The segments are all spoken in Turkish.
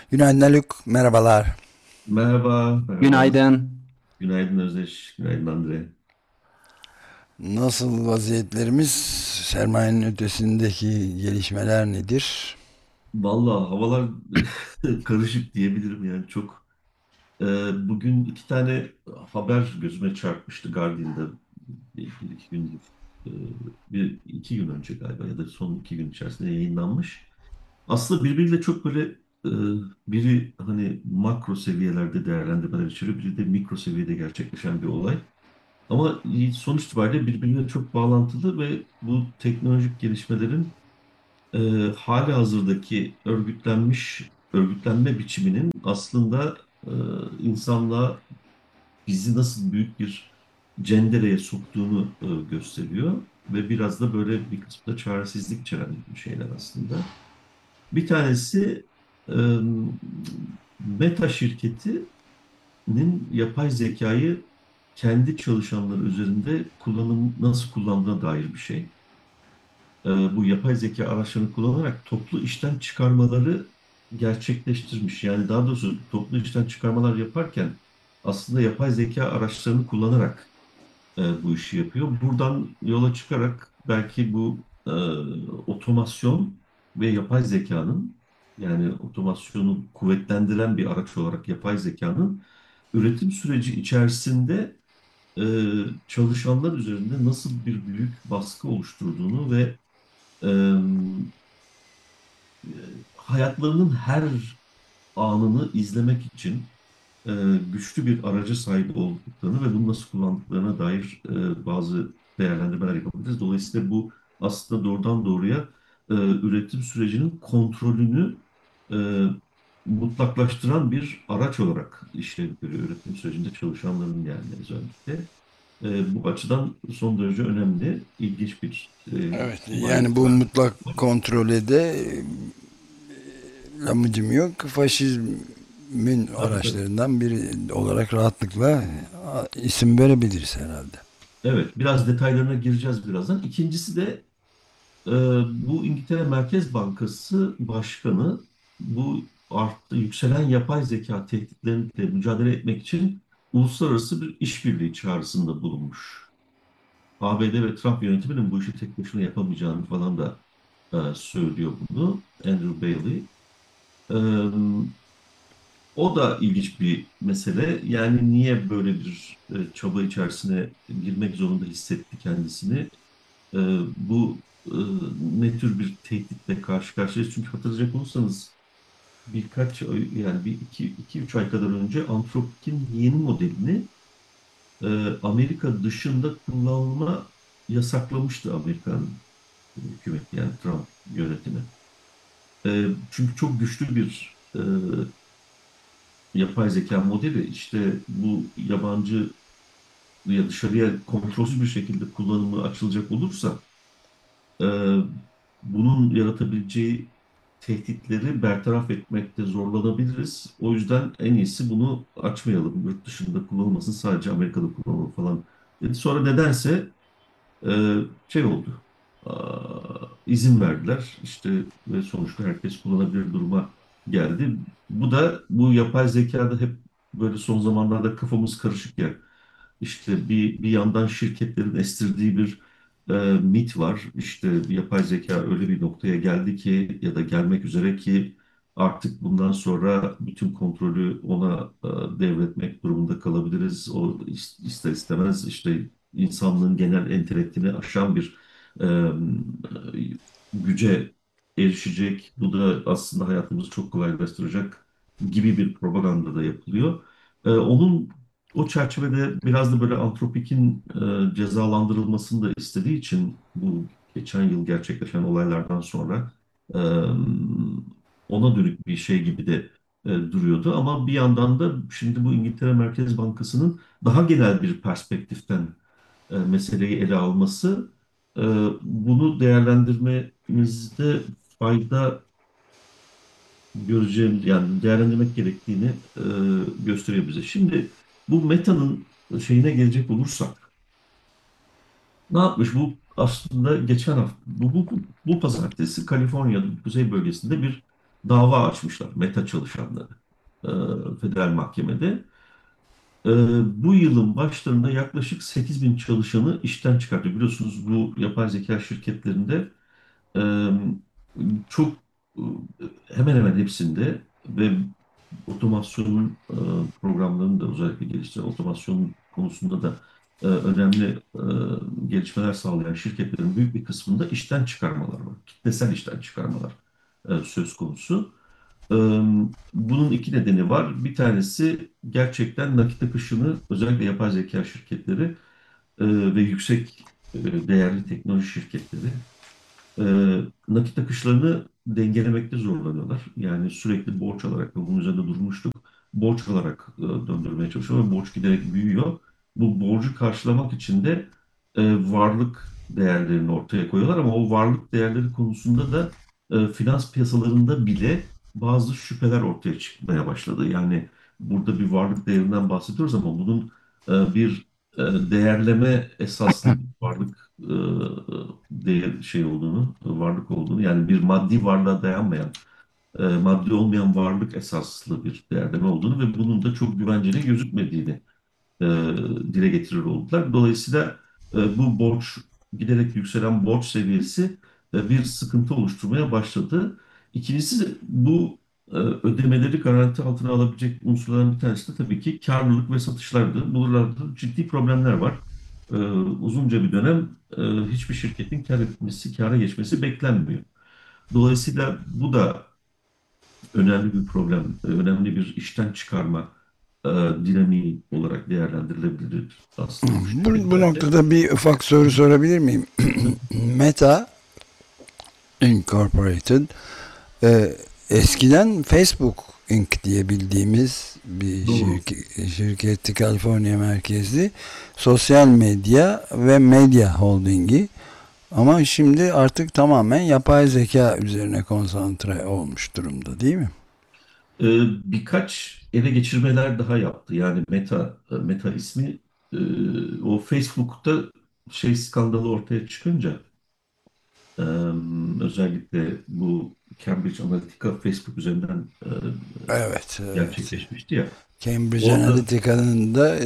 Günaydın Haluk, merhabalar. Merhaba, merhaba. Günaydın. Günaydın Özdeş, günaydın Andre. Nasıl vaziyetlerimiz? Sermayenin ötesindeki gelişmeler nedir? Vallahi havalar karışık diyebilirim yani çok. Bugün iki tane haber gözüme çarpmıştı Guardian'da bir iki gündür. Ee, bir iki gün önce galiba ya da son iki gün içerisinde yayınlanmış. Aslında birbiriyle çok böyle e, biri hani makro seviyelerde değerlendirmeler içeriyor, biri de mikro seviyede gerçekleşen bir olay. Ama sonuç itibariyle birbirine çok bağlantılı ve bu teknolojik gelişmelerin e, hali hazırdaki örgütlenme biçiminin aslında e, insanlığa bizi nasıl büyük bir cendereye soktuğunu gösteriyor ve biraz da böyle bir kısmı da çaresizlik içeren şeyler aslında. Bir tanesi e, Meta şirketinin yapay zekayı kendi çalışanları üzerinde nasıl kullandığına dair bir şey. Bu yapay zeka araçlarını kullanarak toplu işten çıkarmaları gerçekleştirmiş. Yani daha doğrusu toplu işten çıkarmalar yaparken aslında yapay zeka araçlarını kullanarak bu işi yapıyor. Buradan yola çıkarak belki bu otomasyon ve yapay zekanın, yani otomasyonu kuvvetlendiren bir araç olarak yapay zekanın üretim süreci içerisinde e, çalışanlar üzerinde nasıl bir büyük baskı oluşturduğunu ve e, hayatlarının her anını izlemek için e, güçlü bir araca sahip olduklarını ve bunu nasıl kullandıklarına dair bazı değerlendirmeler yapabiliriz. Dolayısıyla bu aslında doğrudan doğruya üretim sürecinin kontrolünü e, mutlaklaştıran bir araç olarak işlev görüyor üretim sürecinde çalışanların, yani özellikle. Bu açıdan son derece önemli, ilginç bir Evet, yani maliyet bu var. mutlak kontrole de lamıcım yok. Faşizmin Tabii, tabii. araçlarından biri olarak rahatlıkla isim verebiliriz herhalde. Evet, biraz detaylarına gireceğiz birazdan. İkincisi de e, bu İngiltere Merkez Bankası Başkanı bu yükselen yapay zeka tehditleriyle mücadele etmek için uluslararası bir işbirliği çağrısında bulunmuş. ABD ve Trump yönetiminin bu işi tek başına yapamayacağını falan da söylüyor bunu Andrew Bailey. E, O da ilginç bir mesele. Yani niye böyle bir çaba içerisine girmek zorunda hissetti kendisini? E, Bu ne tür bir tehditle karşı karşıyayız? Çünkü hatırlayacak olursanız yani iki üç ay kadar önce Anthropic'in yeni modelini Amerika dışında kullanılma yasaklamıştı Amerikan hükümeti, yani Trump yönetimi. Çünkü çok güçlü bir yapay zeka modeli, işte bu yabancı ya dışarıya kontrolsüz bir şekilde kullanımı açılacak olursa e, bunun yaratabileceği tehditleri bertaraf etmekte zorlanabiliriz. O yüzden en iyisi bunu açmayalım. Yurt dışında kullanılmasın, sadece Amerika'da kullanılır falan dedi. Sonra nedense şey oldu. İzin verdiler. İşte ve sonuçta herkes kullanabilir duruma geldi. Bu da bu yapay zekada hep böyle son zamanlarda kafamız karışık ya. İşte bir yandan şirketlerin estirdiği bir mit var. İşte yapay zeka öyle bir noktaya geldi ki ya da gelmek üzere ki artık bundan sonra bütün kontrolü ona devretmek durumunda kalabiliriz. O ister istemez işte insanlığın genel entelektini aşan bir e, güce erişecek. Bu da aslında hayatımızı çok kolaylaştıracak gibi bir propaganda da yapılıyor. O çerçevede biraz da böyle Antropik'in cezalandırılmasını da istediği için bu geçen yıl gerçekleşen olaylardan sonra e, ona dönük bir şey gibi de duruyordu. Ama bir yandan da şimdi bu İngiltere Merkez Bankası'nın daha genel bir perspektiften meseleyi ele alması e, bunu değerlendirmemizde fayda göreceğim, yani değerlendirmek gerektiğini gösteriyor bize. Şimdi bu Meta'nın şeyine gelecek olursak, ne yapmış? Bu aslında geçen hafta, bu pazartesi Kaliforniya'nın kuzey bölgesinde bir dava açmışlar Meta çalışanları e, federal mahkemede. E, Bu yılın başlarında yaklaşık 8 bin çalışanı işten çıkartıyor. Biliyorsunuz bu yapay zeka şirketlerinde e, çok hemen hemen hepsinde ve otomasyonun programlarını da özellikle geliştiren otomasyon konusunda da önemli gelişmeler sağlayan şirketlerin büyük bir kısmında işten çıkarmalar var. Kitlesel işten çıkarmalar söz konusu. E, Bunun iki nedeni var. Bir tanesi gerçekten nakit akışını özellikle yapay zeka şirketleri ve yüksek değerli teknoloji şirketleri e, nakit akışlarını dengelemekte zorlanıyorlar. Yani sürekli borç alarak, ve bunun üzerinde durmuştuk, borç alarak döndürmeye çalışıyor ve borç giderek büyüyor. Bu borcu karşılamak için de varlık değerlerini ortaya koyuyorlar ama o varlık değerleri konusunda da finans piyasalarında bile bazı şüpheler ortaya çıkmaya başladı. Yani burada bir varlık değerinden bahsediyoruz ama bunun bir değerleme esaslı bir varlık değer şey olduğunu, varlık olduğunu yani bir maddi varlığa dayanmayan, maddi olmayan varlık esaslı bir değerleme olduğunu ve bunun da çok güvenceli gözükmediğini e, dile getirir oldular. Dolayısıyla bu borç giderek yükselen borç seviyesi bir sıkıntı oluşturmaya başladı. İkincisi bu ödemeleri garanti altına alabilecek unsurların bir tanesi de tabii ki karlılık ve satışlardı. Buralarda ciddi problemler var. Uzunca bir dönem hiçbir şirketin kar etmesi, kâra geçmesi beklenmiyor. Dolayısıyla bu da önemli bir problem, önemli bir işten çıkarma e, dinamiği olarak değerlendirilebilir aslında bu Bu şirketlerde. noktada bir ufak soru sorabilir miyim? Meta Incorporated e, eskiden Facebook Inc. diye bildiğimiz bir Doğru. şirketti, Kaliforniya merkezli sosyal medya ve medya holdingi, ama şimdi artık tamamen yapay zeka üzerine konsantre olmuş durumda, değil mi? Birkaç ele geçirmeler daha yaptı. Yani Meta ismi o Facebook'ta şey skandalı ortaya çıkınca e, özellikle bu Cambridge Analytica Facebook üzerinden Evet, evet. gerçekleşmişti ya. Cambridge Orada Analytica'nın da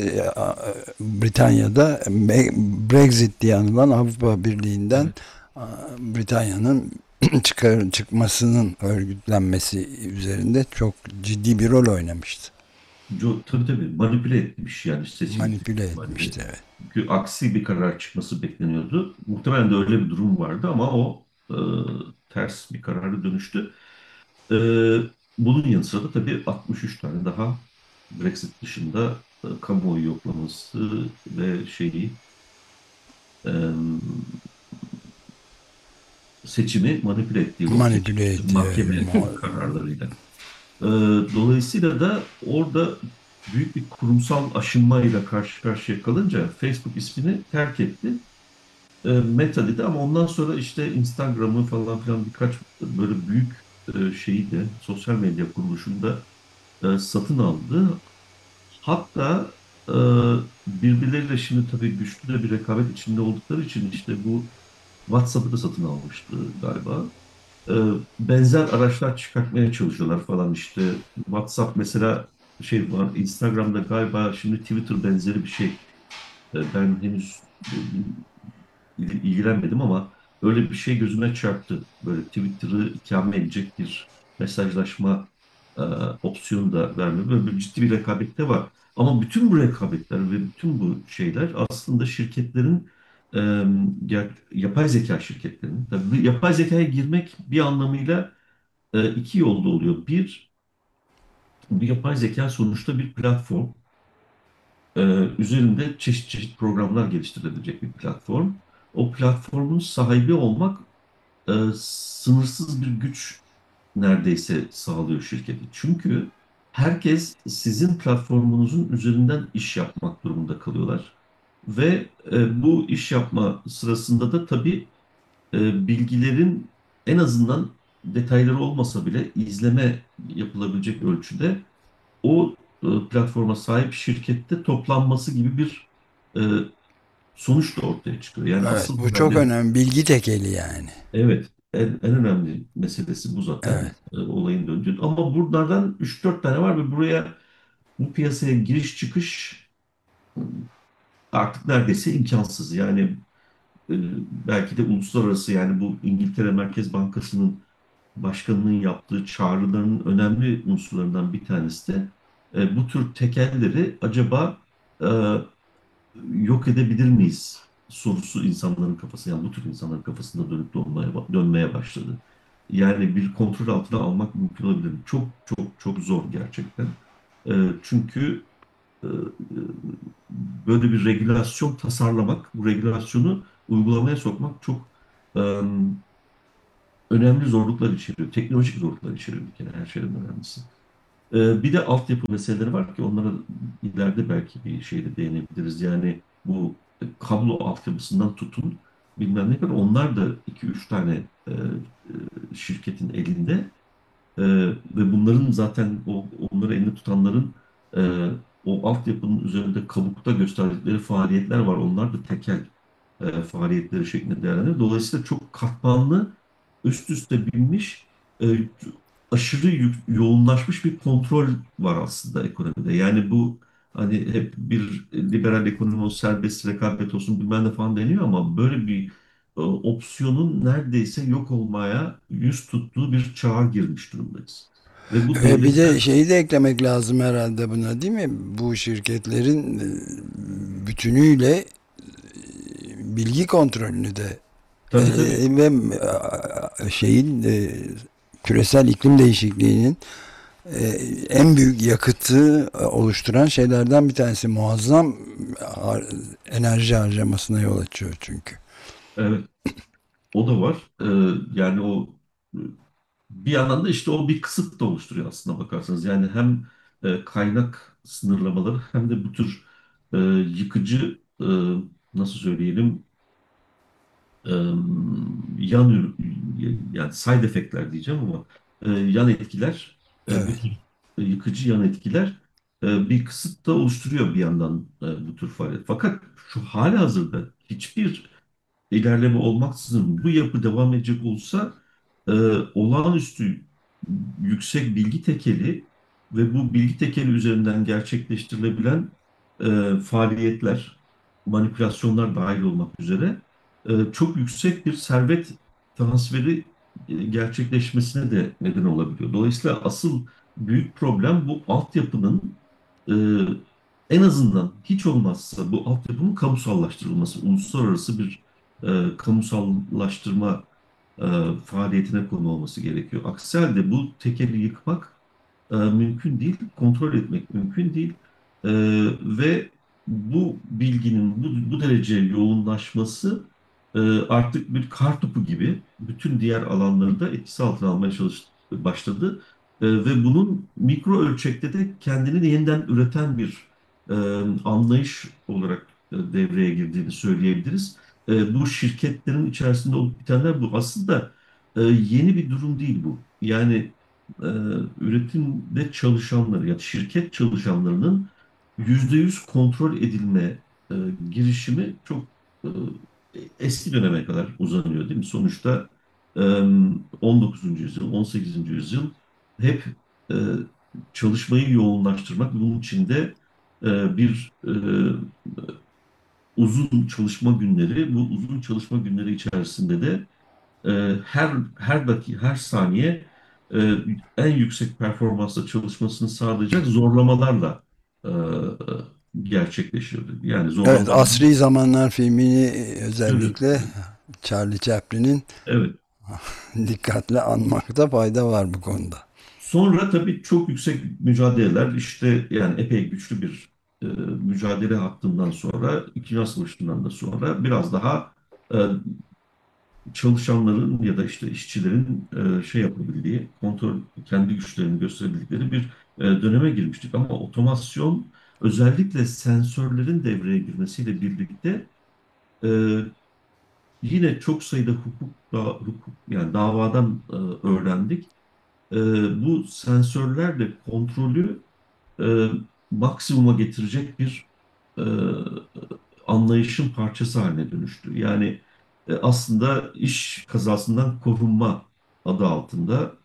Britanya'da Brexit diye anılan Avrupa Birliği'nden evet, Britanya'nın çıkmasının örgütlenmesi üzerinde çok ciddi bir rol oynamıştı. tabii tabii manipüle etmiş yani seçim büyük Manipüle ihtimalle. etmişti, evet. Çünkü aksi bir karar çıkması bekleniyordu. Muhtemelen de öyle bir durum vardı ama o ters bir karara dönüştü. E, Bunun yanı sıra da tabii 63 tane daha Brexit dışında kamuoyu yoklaması ve e, seçimi manipüle ettiği ortaya Manipüle çıkmıştı etti. mahkeme kararlarıyla. Ee, Dolayısıyla da orada büyük bir kurumsal aşınmayla karşı karşıya kalınca Facebook ismini terk etti. Meta dedi ama ondan sonra işte Instagram'ı falan filan birkaç böyle büyük şeyi de sosyal medya kuruluşunda satın aldı. Hatta e, birbirleriyle şimdi tabii güçlü de bir rekabet içinde oldukları için işte bu WhatsApp'ı da satın almıştı galiba. e, Benzer araçlar çıkartmaya çalışıyorlar falan işte. WhatsApp mesela şey var, Instagram'da galiba şimdi Twitter benzeri bir şey. Ben henüz ilgilenmedim ama öyle bir şey gözüme çarptı. Böyle Twitter'ı ikame edecek bir mesajlaşma e, opsiyonu da vermiyor. Böyle bir ciddi bir rekabet de var. Ama bütün bu rekabetler ve bütün bu şeyler aslında şirketlerin e, yapay zeka şirketlerinin. Tabii bu yapay zekaya girmek bir anlamıyla iki yolda oluyor. Bir, bu yapay zeka sonuçta bir platform. e, Üzerinde çeşit çeşit programlar geliştirilebilecek bir platform. O platformun sahibi olmak sınırsız bir güç neredeyse sağlıyor şirketi. Çünkü herkes sizin platformunuzun üzerinden iş yapmak durumunda kalıyorlar. Ve bu iş yapma sırasında da tabii bilgilerin en azından detayları olmasa bile izleme yapılabilecek ölçüde o platforma sahip şirkette toplanması gibi bir e, sonuç da ortaya çıkıyor. Yani Evet, asıl bu çok herhalde önemli. Bilgi tekeli yani. evet en önemli meselesi bu zaten Evet. olayın dün ama bunlardan 3-4 tane var ve bu piyasaya giriş çıkış artık neredeyse imkansız. Yani e, belki de uluslararası, yani bu İngiltere Merkez Bankası'nın başkanının yaptığı çağrıların önemli unsurlarından bir tanesi de bu tür tekelleri acaba e, yok edebilir miyiz sorusu insanların kafası, yani bu tür insanların kafasında dönmeye başladı. Yani bir kontrol altına almak mümkün olabilir. Çok çok çok zor gerçekten. Çünkü e, böyle bir regülasyon tasarlamak, bu regülasyonu uygulamaya sokmak çok e, önemli zorluklar içeriyor. Teknolojik zorluklar içeriyor bir kere, her şeyden önemlisi. Bir de altyapı meseleleri var ki onlara ileride belki bir şeyde değinebiliriz. Yani bu kablo altyapısından tutun bilmem ne kadar, onlar da iki üç tane şirketin elinde. Ee, ve bunların zaten onları elinde tutanların e, o altyapının üzerinde kabukta gösterdikleri faaliyetler var. Onlar da tekel faaliyetleri şeklinde değerlendirilir. Dolayısıyla çok katmanlı, üst üste binmiş, e, aşırı yoğunlaşmış bir kontrol var aslında ekonomide. Yani bu, hani hep bir liberal ekonomi olsun, serbest rekabet olsun bilmem ne falan deniyor ama böyle bir opsiyonun neredeyse yok olmaya yüz tuttuğu bir çağa girmiş durumdayız. Ve bu Ve bir devletler, de şeyi de eklemek lazım herhalde buna, değil mi? Bu şirketlerin bütünüyle bilgi kontrolünü de tabii tabii, ve şeyin küresel iklim değişikliğinin e, en büyük yakıtı oluşturan şeylerden bir tanesi, muazzam har- enerji harcamasına yol açıyor çünkü. evet, o da var. Yani e, bir yandan da işte o bir kısıt da oluşturuyor aslında bakarsanız. Yani hem kaynak sınırlamaları hem de bu tür yıkıcı, nasıl söyleyelim, e, yani side efektler diyeceğim ama yan etkiler, bu Evet. tür yıkıcı yan etkiler bir kısıt da oluşturuyor bir yandan bu tür faaliyet. Fakat şu halihazırda hiçbir ilerleme olmaksızın bu yapı devam edecek olsa e, olağanüstü yüksek bilgi tekeli ve bu bilgi tekeli üzerinden gerçekleştirilebilen faaliyetler, manipülasyonlar dahil olmak üzere çok yüksek bir servet transferi gerçekleşmesine de neden olabiliyor. Dolayısıyla asıl büyük problem bu altyapının e, en azından hiç olmazsa bu altyapının kamusallaştırılması, uluslararası bir kamusallaştırma e, faaliyetine konu olması gerekiyor. Aksi halde bu tekeli yıkmak mümkün değil, kontrol etmek mümkün değil. E, ve bu bilginin bu derece yoğunlaşması artık bir kar topu gibi bütün diğer alanları da etkisi altına almaya başladı. Ve bunun mikro ölçekte de kendini yeniden üreten bir e, anlayış olarak devreye girdiğini söyleyebiliriz. Bu şirketlerin içerisinde olup bitenler bu. Aslında yeni bir durum değil bu. Yani e, üretimde çalışanları, ya şirket çalışanlarının %100 kontrol edilme e, girişimi çok e, eski döneme kadar uzanıyor, değil mi? Sonuçta e, 19. yüzyıl, 18. yüzyıl hep e, çalışmayı yoğunlaştırmak, bunun içinde bir uzun çalışma günleri, bu uzun çalışma günleri içerisinde de her saniye e, en yüksek performansla çalışmasını sağlayacak zorlamalarla e, gerçekleşiyordu. Yani Evet, zorlamalar, Asri Zamanlar filmini evet, özellikle Charlie Chaplin'in evet. dikkatle anmakta fayda var bu konuda. Sonra tabii çok yüksek mücadeleler, işte yani epey güçlü bir mücadele hattından sonra, İkinci Dünya Savaşı'ndan da sonra biraz daha e, çalışanların ya da işte işçilerin şey yapabildiği, kontrol, kendi güçlerini gösterebildikleri bir döneme girmiştik. Ama otomasyon, özellikle sensörlerin devreye girmesiyle birlikte e, yine çok sayıda hukuk, yani davadan öğrendik. E, Bu sensörlerle kontrolü e, maksimuma getirecek bir e, anlayışın parçası haline dönüştü. Yani aslında iş kazasından korunma adı altında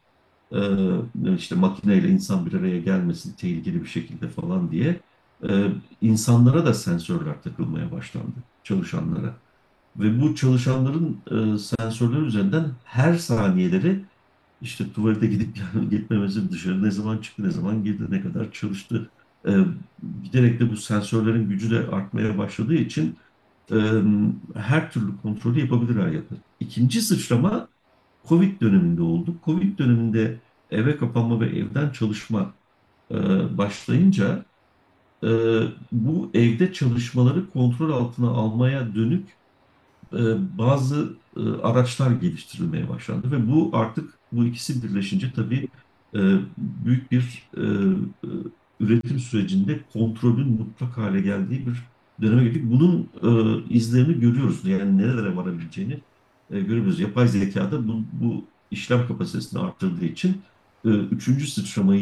işte makineyle insan bir araya gelmesin tehlikeli bir şekilde falan diye insanlara da sensörler takılmaya başlandı, çalışanlara. Ve bu çalışanların sensörler üzerinden her saniyeleri, işte tuvalete gidip yani gitmemesi, dışarı ne zaman çıktı, ne zaman girdi, ne kadar çalıştı. E, Giderek de bu sensörlerin gücü de artmaya başladığı için e, her türlü kontrolü yapabilir hale geldi. İkinci sıçrama Covid döneminde oldu. Covid döneminde eve kapanma ve evden çalışma başlayınca e, bu evde çalışmaları kontrol altına almaya dönük bazı araçlar geliştirilmeye başlandı ve bu artık bu ikisi birleşince tabii büyük bir üretim sürecinde kontrolün mutlak hale geldiği bir döneme geldik. Bunun izlerini görüyoruz. Yani nerelere varabileceğini görüyoruz. Yapay zekada bu işlem kapasitesini arttırdığı için üçüncü sıçramayı